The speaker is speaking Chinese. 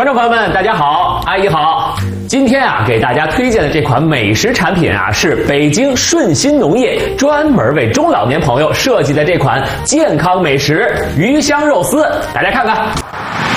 观众朋友们，大家好，阿姨好。今天给大家推荐的这款美食产品是北京顺心农业专门为中老年朋友设计的这款健康美食鱼香肉丝，大家看看。